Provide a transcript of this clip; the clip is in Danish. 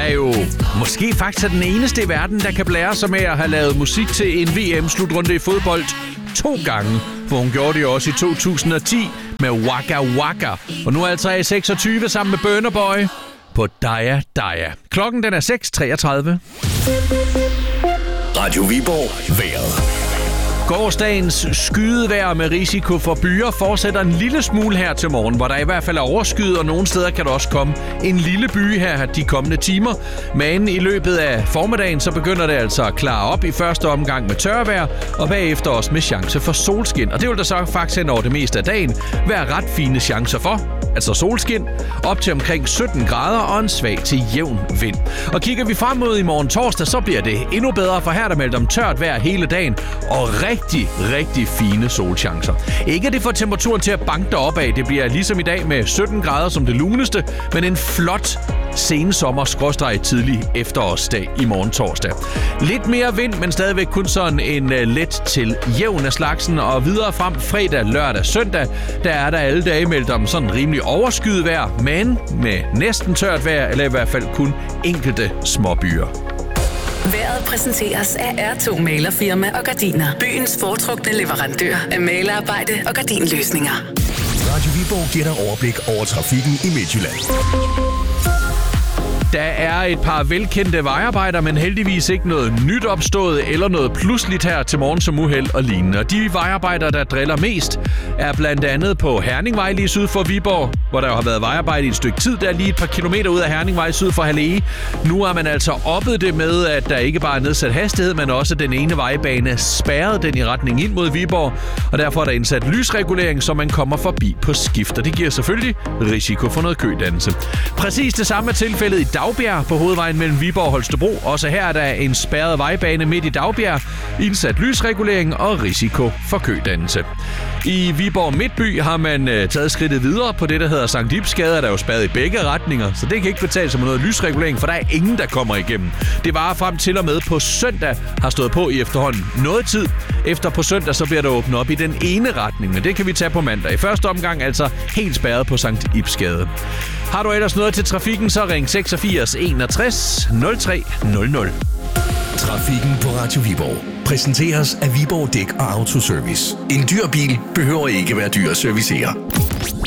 er jo måske faktisk den eneste i verden, der kan blære sig med at have lavet musik til en VM-slutrunde i fodbold 2 gange. For hun gjorde det også i 2010 med Waka Waka. Og nu er altså A26 sammen med Burna Boy på Daya Daya. Klokken den er 6:33. Radio Viborg vejret. Gårsdagens skydevejr med risiko for byer fortsætter en lille smule her til morgen, hvor der i hvert fald er overskyet, og nogle steder kan der også komme en lille by her de kommende timer. Men i løbet af formiddagen, så begynder det altså at klare op i første omgang med tørvejr, og bagefter også med chance for solskin. Og det vil der så faktisk hen over det meste af dagen være ret fine chancer for. Altså solskin, op til omkring 17 grader og en svag til jævn vind. Og kigger vi frem mod i morgen torsdag, så bliver det endnu bedre, for her er der meldt om tørt vejr hele dagen, og rigtig fine solchancer. Ikke at det får temperaturen til at banke derop af. Det bliver ligesom i dag med 17 grader som det luneste, men en flot sensommer-tidlig efterårsdag i morgen torsdag. Lidt mere vind, men stadigvæk kun sådan en let til jævn af slagsen, og videre frem fredag, lørdag, søndag, der er der alle dage meldt om sådan rimelig overskyet vejr, men med næsten tørt vejr, eller i hvert fald kun enkelte småbyer. Vejret præsenteres af R2 Malerfirma og Gardiner. Byens foretrukne leverandør af malerarbejde og gardinløsninger. Radio Viborg giver dig overblik over trafikken i Midtjylland. Der er et par velkendte vejarbejder, men heldigvis ikke noget nyt opstået eller noget pludseligt her til morgen som uheld og lignende. Og de vejarbejder, der driller mest, er blandt andet på Herningvej lige syd for Viborg, hvor der jo har været vejarbejde i et stykke tid. Der er lige et par kilometer ud af Herningvej syd for Halle. Nu har man altså oppet det med, at der ikke bare er nedsat hastighed, men også den ene vejbane spærret den i retning ind mod Viborg. Og derfor er der indsat lysregulering, så man kommer forbi på skift. Og det giver selvfølgelig risiko for noget kødannelse. Præcis det samme er tilfældet i Dagbjerg på hovedvejen mellem Viborg og Holstebro. Også her er der en spærret vejbane midt i Dagbjerg, indsat lysregulering og risiko for kødannelse. I Viborg Midtby har man taget skridtet videre på det, der hedder Sankt Ibsgade, der er jo spærret i begge retninger, så det kan ikke betale sig med noget lysregulering, for der er ingen, der kommer igennem. Det varer frem til og med på søndag har stået på i efterhånden noget tid. Efter på søndag, så bliver der åbnet op i den ene retning, men det kan vi tage på mandag. I første omgang altså helt spærret på Sankt Ibsgade. Har du ellers noget til trafikken, så ring 86 61 03 00. Trafikken på Radio Viborg præsenteres af Viborg Dæk og Autoservice. En dyr bil behøver ikke være dyr at servicere.